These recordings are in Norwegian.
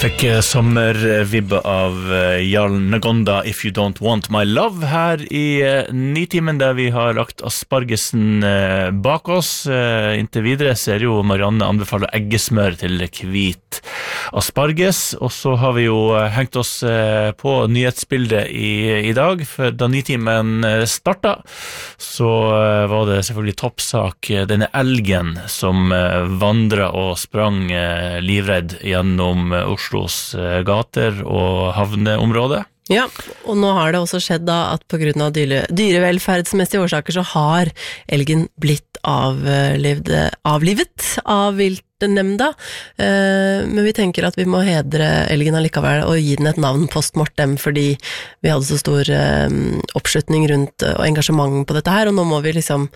Fikk sommervibbe av Jarl Nagonda If You Don't Want My Love her i Nitimen, der vi har lagt aspargesen bak oss. Inntil videre så jo Marianne anbefaler eggesmør til hvit asparges, og så har vi jo hengt oss på nyhetsbildet i dag, for da Nitimen starta så var det selvfølgelig toppsak denne elgen som vandret og sprang livredd gjennom Oslos gater og havneområdet. Ja, og nå har det også skjedd da at på grunn av dyrevelferdsmessige årsaker så har elgen blitt avlivet av viltnemnda, men vi tenker at vi må hedre elgen allikevel og gi den et navn postmortem, fordi vi hadde så stor oppslutning rundt og engasjement på dette her, og nå må vi liksom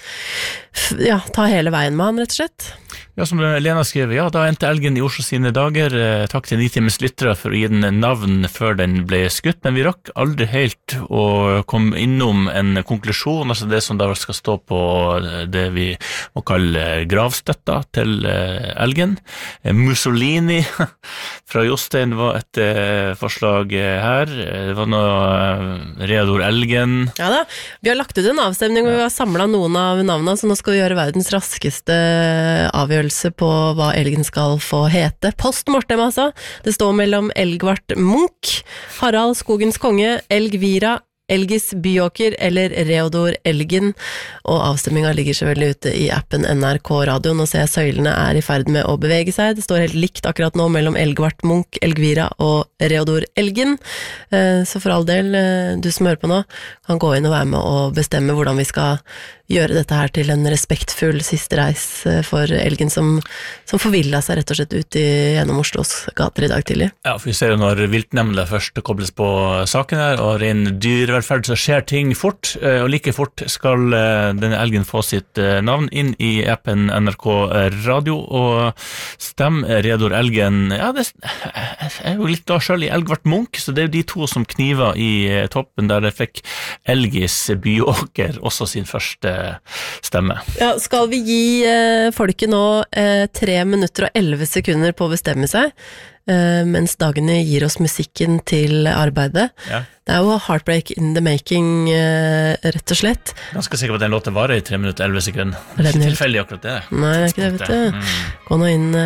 ta hele veien med han, rett og slett. Ja, som Lena skrev, da endte elgen i Oslo sine dager. Takk til Nitimens lyttere for å gi den navn før den ble skutt, men vi rakk aldri helt å komme innom en konklusjon, altså det som da skal stå på det vi må kalle gravstøtta til elgen. Mussolini fra Jostein var et forslag her. Det var noe Reodor Elgen. Ja da, vi har lagt ut en avstemning og vi har samlet noen av navnene, så nå skal vi gjøre verdens raskeste avgjørelse på hva elgen skal få hete. Postmortem altså. Det står mellom Elgvart Munch, Harald Skogens konge, Elgvira, Elgis Byåker eller Reodor Elgen, og avstemminga ligger selvfølgelig ute i appen NRK Radio. Nå ser jeg søylene i ferd med å bevege seg. Det står helt likt akkurat nå mellom Elgvart Munch, Elgvira og Reodor Elgen. Så for all del, du som hører på nå, kan gå inn og være med og bestemme hvordan vi skal gjøre dette her til en respektfull siste reis for elgen som forvillet seg rett og slett ut gjennom Oslos gater i dag tidlig. Ja, for vi ser jo når viltnemnda først kobles på saken her, og ren dyrevelferd, så skjer ting fort, og like fort skal denne elgen få sitt navn inn i appen NRK Radio, og stem Reodor Elgen. Ja, det jo litt da selv i Elgvart Munch, så det jo de to som kniver i toppen, der det fikk Elgis Byåker også sin første stemme. Ja, skal vi gi folket nå 3 minutter og 11 sekunder på å bestemme seg, mens dagene gir oss musikken til arbeidet. Ja. Det jo Heartbreak in the Making, rett og slett. Ganske sikker på at den låten varer i 3 minutter og 11 sekunder. Det ikke tilfeldig akkurat det. Nei, det ikke det, vet du. Gå nå inn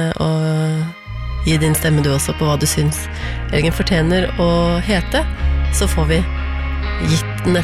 og gi din stemme du også på hva du syns elgen fortjener å hete, så får vi gitt den